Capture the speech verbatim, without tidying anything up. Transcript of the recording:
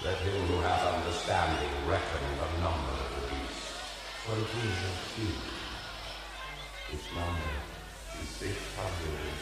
Let him who hath understanding reckon the number of the beast, for it is a few. Its number is six hundred and